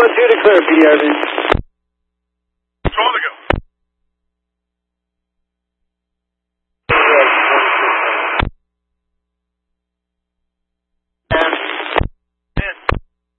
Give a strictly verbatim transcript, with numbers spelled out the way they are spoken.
one two to clear, P D R Z.